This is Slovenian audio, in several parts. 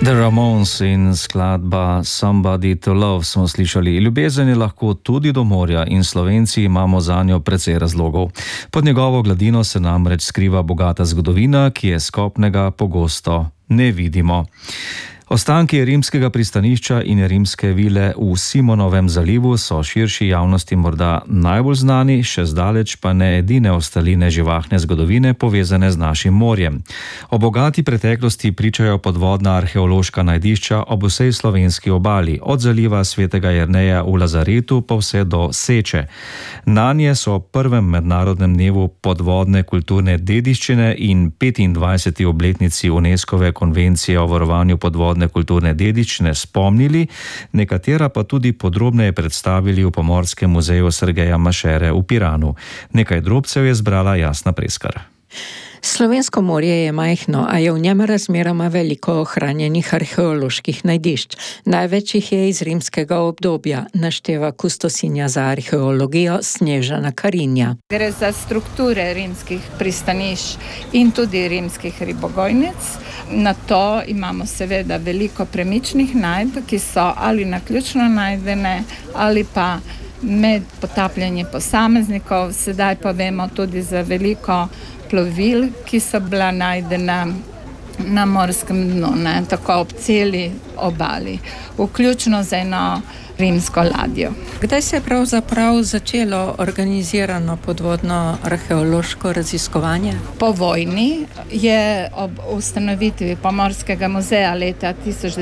The Ramones in skladba Somebody to Love smo slišali. Ljubezen je lahko tudi do morja in Slovenci imamo zanjo precej razlogov. Pod njegovo gladino se namreč skriva bogata zgodovina, ki je s kopnega pogosto ne vidimo. Ostanki rimskega pristanišča in rimske vile v Simonovem zalivu so širši javnosti morda najbolj znani, še zdaleč pa ne edine ostaline živahne zgodovine povezane z našim morjem. O bogati preteklosti pričajo podvodna arheološka najdišča ob vsej slovenski obali, od zaliva Svetega Jerneja v Lazaretu pa vse do Seče. Nanje so ob prvem mednarodnem dnevu podvodne kulturne dediščine in 25. obletnici UNESCOve konvencije o varovanju podvodne kulturne dediščine spomnili, nekatera pa tudi podrobneje predstavili v Pomorskem muzeju Sergeja Mašere v Piranu. Nekaj drobcev je zbrala Jasna Preskar. Slovensko morje je majhno, a je v njem razmeroma veliko ohranjenih arheoloških najdišč. Največ jih je iz rimskega obdobja, našteva kustosinja za arheologijo Snežana Karinja. Gre za strukture rimskih pristanišč in tudi rimskih ribogojnic. Na to imamo seveda veliko premičnih najdb, ki so ali naključno najdene ali pa med potapljanjem posameznikov. Sedaj pa vemo tudi za veliko plovil, ki so bila najdena na morskem dnu, tako ob celi obali, vključno z eno rimsko ladjo. Kdaj se je pravzaprav začelo organizirano podvodno arheološko raziskovanje? Po vojni je ob ustanovitvi Pomorskega muzeja leta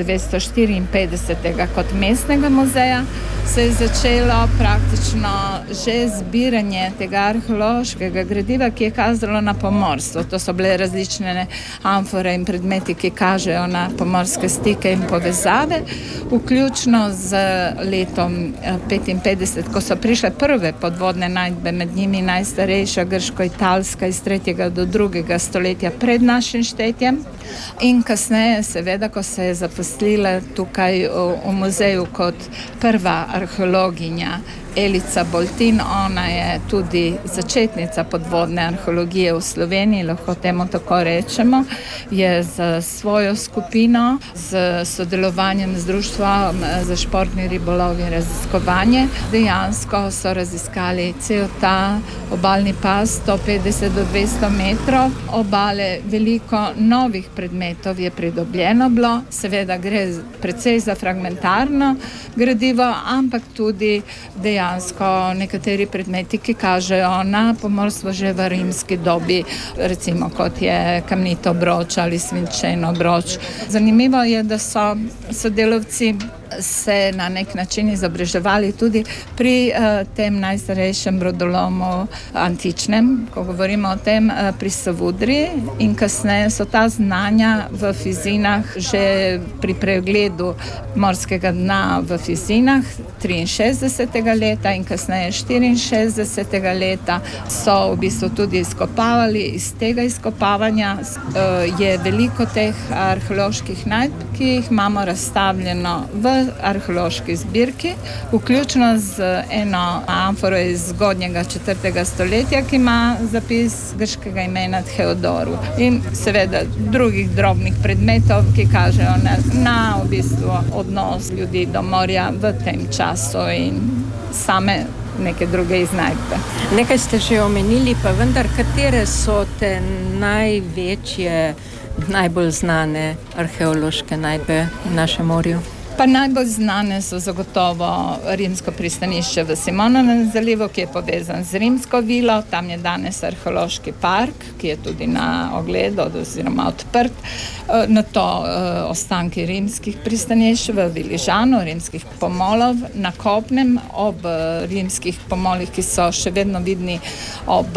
1954 kot mestnega muzeja se je začelo praktično že zbiranje tega arheološkega gradiva, ki je kazalo na pomorstvo. To so bile različne amfore in predmeti, ki kažejo na pomorske stike in povezave, vključno z letom 55, ko so prišle prve podvodne najdbe, med njimi najstarejša grško-italska iz 3. do 2. stoletja pred našim štetjem. In kasneje, seveda, ko se je zaposlila tukaj v muzeju kot prva arheologinja Elica Boltin, ona je tudi začetnica podvodne arheologije v Sloveniji, lahko temu tako rečemo, je z svojo skupino, z sodelovanjem z Društvom za športni ribolov in raziskovanje, dejansko so raziskali cel ta obalni pas, 150 do 200 metrov obale. Veliko novih predmetov je pridobljeno bilo, seveda gre precej za fragmentarno gradivo, ampak tudi dejansko nekateri predmeti, ki kažejo na pomorstvo že v rimski dobi, recimo kot je kamnito obroč ali svinčeno obroč. Zanimivo je, da so sodelavci se na nek način izobraževali tudi pri tem najstarejšem brodolomu antičnem, ko govorimo o tem, pri Savudriji, in kasneje so ta znanja v Fizinah že pri pregledu morskega dna v Fizinah 63. leta in kasneje 64. leta so v bistvu tudi izkopavali. Iz tega izkopavanja je veliko teh arheoloških najdb, ki jih imamo razstavljeno v arheološki zbirki, vključno z eno amforo iz zgodnjega 4. stoletja, ki ima zapis grškega imena Theodoru, in seveda drugih drobnih predmetov, ki kažejo na v bistvu odnos ljudi do morja v tem času in same neke druge iznajdbe. Nekaj ste že omenili, pa vendar, katere so te največje, najbolj znane arheološke najdbe v našem morju? Pa najbolj znane so zagotovo rimsko pristanišče v Simonovem zalivu, ki je povezan z rimsko vilo. Tam je danes arheološki park, ki je tudi na ogled oziroma odprt. Na to ostanki rimskih pristanišč v Viližanu, rimskih pomolov, na kopnem ob rimskih pomolih, ki so še vedno vidni ob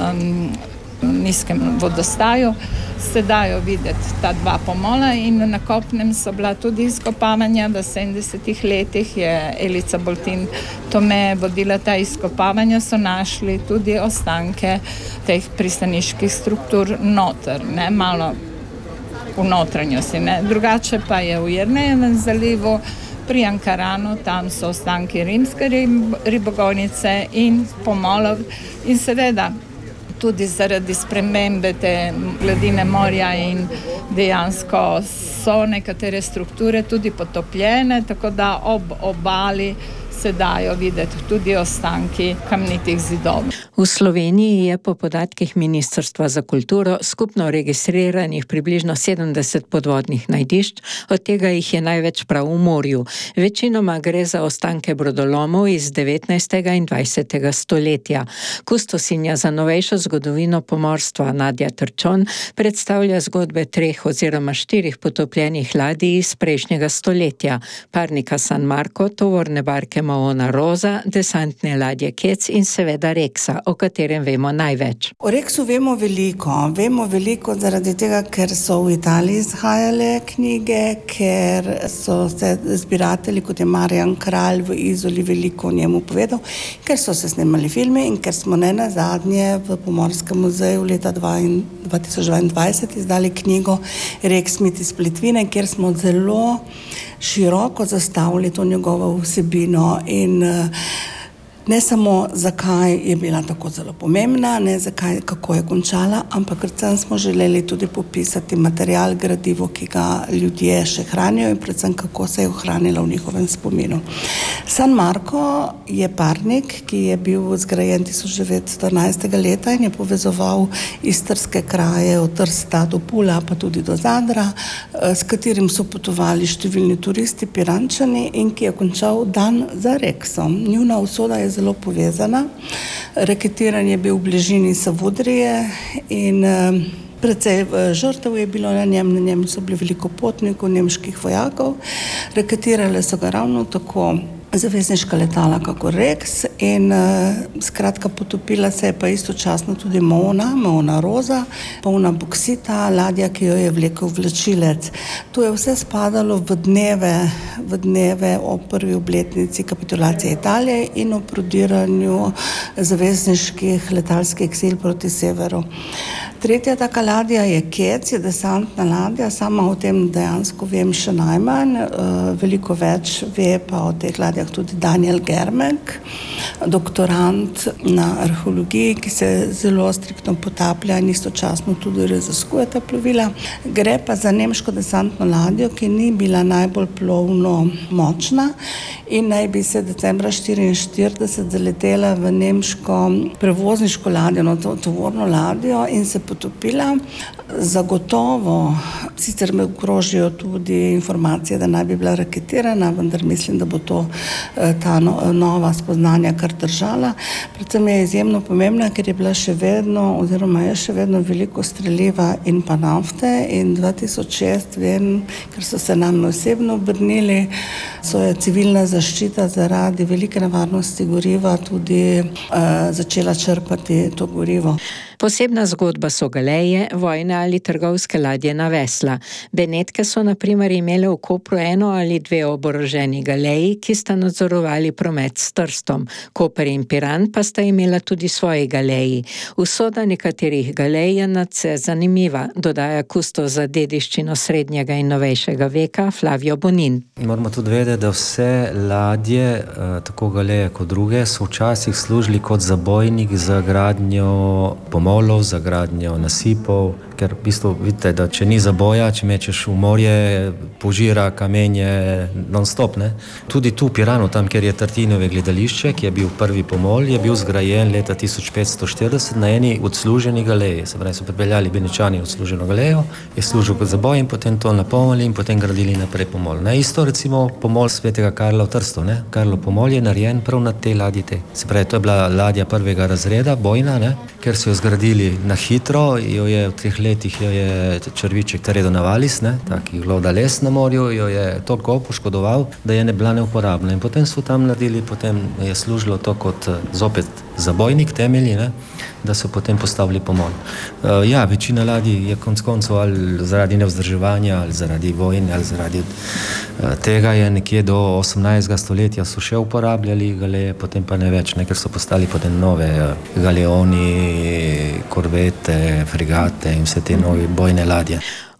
nizkem vodostaju, se dajo videti ta dva pomola, in na kopnem so bila tudi izkopavanja. V 70. letih je Elica Boltin Tome vodila ta izkopavanja, so našli tudi ostanke teh pristaniških struktur noter, malo v notranjosti. Drugače pa je v Jernejevem zalivu pri Ankaranu, tam so ostanki rimske ribogojnice in pomolov, in seveda tudi zaradi spremembe te gladine morja in dejansko so nekatere strukture tudi potopljene, tako da ob obali se dajo videti tudi ostanki kamnitih zidov. V Sloveniji je po podatkih Ministrstva za kulturo skupno registriranih približno 70 podvodnih najdišč, od tega jih je največ prav v morju. Večinoma gre za ostanke brodolomov iz 19. in 20. stoletja. Kustosinja za novejšo zgodovino pomorstva Nadja Trčon predstavlja zgodbe 3 oziroma 4 potopljenih ladij iz prejšnjega stoletja. Parnika San Marco, tovorne barke Maona Rosa, desantne ladje Kec in seveda Reksa, o katerem vemo največ. O Reksu vemo veliko. Vemo veliko zaradi tega, ker so v Italiji izhajale knjige, ker so se zbiratelji, kot je Marjan Kralj v Izoli, veliko o njemu povedal, ker so se snemali filme in ker smo nenazadnje v Pomorskem muzeju leta 2022 izdali knjigo Reks mit iz Plitvine, kjer smo zelo široko zastavili to njegovo vsebino in ne samo zakaj je bila tako zelo pomembna, ne zakaj, kako je končala, ampak predvsem smo želeli tudi popisati material, gradivo, ki ga ljudje še hranijo in predvsem kako se je ohranilo v njihovem spominu. San Marco je parnik, ki je bil zgrajen 1911. leta in je povezoval istrske kraje od Trsta do Pula, pa tudi do Zadra, s katerim so potovali številni turisti, Pirančani in ki je končal dan za Reksom. Njuna usoda je zelo povezana. Reketiran je bil v bližini Savudrije in precej žrtev je bilo na njem so bili veliko potnikov, nemških vojakov. Reketirale so ga ravno tako zavezniška letala kako Reks in skratka potopila se je pa istočasno tudi Maona Rosa, polna boksita, ladja, ki jo je vlekel vlačilec. To je vse spadalo v dneve o prvi obletnici kapitulacije Italije in o prodiranju zavezniških letalskih sil proti severu. Tretja taka ladja je Kec, je desantna ladja, sama o tem dejansko vem še najmanj, veliko več ve pa o teh ladjah tudi Daniel Germek, doktorant na arheologiji, ki se zelo striktno potaplja in istočasno tudi raziskuje ta plovila. Gre pa za nemško desantno ladjo, ki ni bila najbolj plovno močna in naj bi se decembra 1944 zaletela v nemško prevozniško ladjo, tovorno ladjo in se potopila. Zagotovo, sicer me okrožijo tudi informacije, da naj bi bila raketirana, vendar mislim, da bo to ta nova spoznanja kar držala. Predvsem je izjemno pomembna, ker je bila še vedno, oziroma je še vedno veliko streliva in pa nafte in 2006 vem, ker so se nam osebno obrnili, so je civilna zaščita zaradi velike nevarnosti goriva tudi začela črpati to gorivo. Posebna zgodba so galeje, vojne ali trgovske ladje na vesla. Benetke so na primer imele v Kopru 1 ali 2 oboroženi galeji, ki sta nadzorovali promet s Trstom. Koper in Piran pa sta imela tudi svoji galeji. Usoda nekaterih galej je nadvse zanimiva, dodaja kustos za dediščino srednjega in novejšega veka Flavio Bonin. Moramo tudi vedeti, da vse ladje, tako galeje kot druge, so včasih služili kot zabojnik za gradnjo pomolov, za gradnjo nasipov, ker v bistvu vidite, da če ni zaboja, če mečeš v morje, požira kamenje non-stop, ne. Tudi tu v Piranu, tam, kjer je Tartinove gledališče, ki je bil prvi pomol, je bil zgrajen leta 1540 na eni odsluženi galeji. Se pravi, so pripeljali Benečani odsluženo galejo, je služil kot zaboj in potem to napolnili in potem gradili naprej pomol. Na isto recimo pomol svetega Karla v Trstu, ne. Karlo pomol je narejen prav na tej ladji te. Se pravi, to je bila ladja prvega razreda, bojna, ne, ker so jo zgradili na hitro, jo je v 3 letih jo je črviček Teredo Navalis, ne, taki gloda les na morju, jo je toliko poškodoval, da je ne bila neuporabna. In potem so tam naredili, potem je služilo to kot zopet zabojnik, temelji, ne, da so potem postavili pomol. Ja, večina ladij je konec koncev ali zaradi nevzdrževanja, ali zaradi vojne, ali zaradi tega je nekje do 18. stoletja so še uporabljali galeje, potem pa ne več, ne, ker so postali potem nove galeoni, korvete, fregate in vse te nove bojne ladje.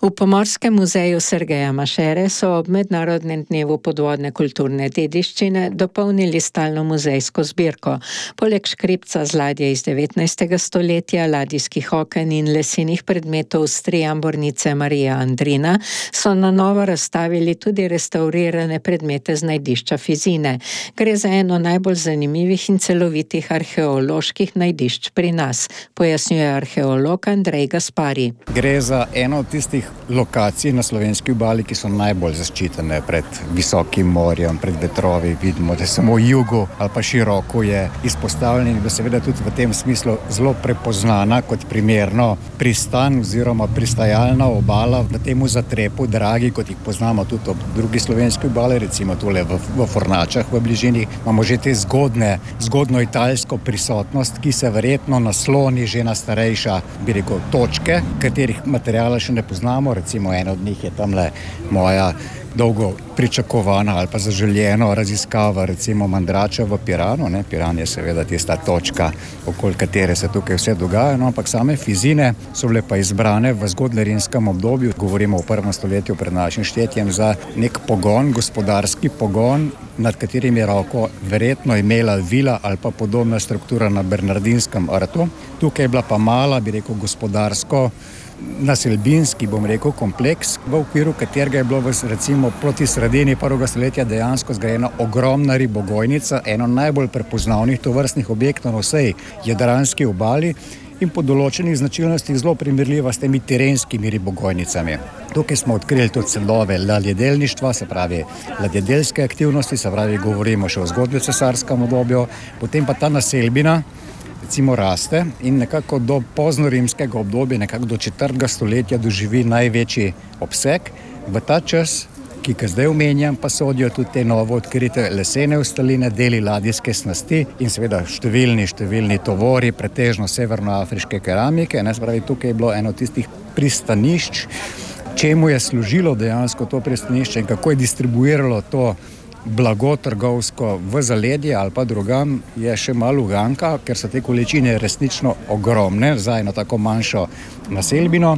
V Pomorskem muzeju Sergeja Mašere so ob Mednarodnem dnevu podvodne kulturne dediščine dopolnili stalno muzejsko zbirko. Poleg škripca z ladje iz 19. stoletja, ladijskih oken in lesenih predmetov s triambornice Marija Andrina so na novo razstavili tudi restaurirane predmete z najdišča Fizine. Gre za eno najbolj zanimivih in celovitih arheoloških najdišč pri nas, pojasnjuje arheolog Andrej Gaspari. Gre za eno od tistih lokacij na slovenski obali, ki so najbolj zaščitene pred visokim morjem, pred vetrovi. Vidimo, da samo jugu ali pa široko je izpostavljen in da seveda tudi v tem smislu zelo prepoznana kot primerno pristan oziroma pristajalna obala v temu zatrepu Dragi, kot jih poznamo tudi ob drugi slovenski obali, recimo tule v Fornačah v bližini. Imamo že te zgodno italsko prisotnost, ki se verjetno nasloni že na starejša, bi rekel, točke, katerih materiala še ne poznamo. Recimo ena od njih je tamle moja dolgo pričakovana ali pa zaželjeno raziskava, recimo Mandrača v Piranu. Piran je seveda tista točka, okoli katere se tukaj vse dogaja, ampak same Fizine so bile pa izbrane v zgodnjerimskem obdobju, govorimo o 1. stoletju pred našim štetjem, za nek pogon, gospodarski pogon, nad katerim je roko verjetno imela vila ali pa podobna struktura na Bernardinskem rtu. Tukaj je bila pa mala, bi rekel, gospodarsko naselbinski, bom rekel, kompleks, v okviru katerega je bilo recimo proti sredini 1. stoletja dejansko zgrajena ogromna ribogojnica, eno najbolj prepoznavnih tovrstnih objektov na vsej jadranski obali in po določenih značilnostih zelo primerljiva s temi terenskimi ribogojnicami. Tukaj smo odkrili tudi celove ladjedelništva, se pravi ladjedelske aktivnosti, se pravi govorimo še o zgodnjecesarskem obdobju, potem pa ta naselbina recimo raste in nekako do poznorimskega obdobja, nekako do 4. stoletja doživi največji obseg. V ta čas, ki ga zdaj omenjam, pa sodijo tudi te novo odkrite lesene ostaline, deli ladijske snasti in seveda številni tovori, pretežno severnoafriške keramike. Spravi, tukaj je bilo eno tistih pristanišč, čemu je služilo dejansko to pristanišče in kako je distribuiralo to blago trgovsko v zaledje ali pa drugam, je še malo uganka, ker so te količine resnično ogromne za eno tako manjšo naselbino.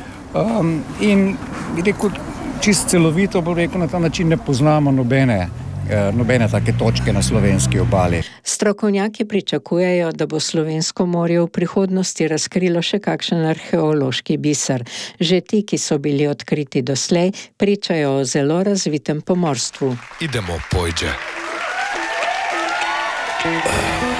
In rekel, čist celovito, bo rekel, na ta način ne poznamo nobene take točke na slovenski obali. Strokovnjaki pričakujejo, da bo slovensko morje v prihodnosti razkrilo še kakšen arheološki biser. Že ti, ki so bili odkriti doslej, pričajo o zelo razvitem pomorstvu. Idemo, pojče.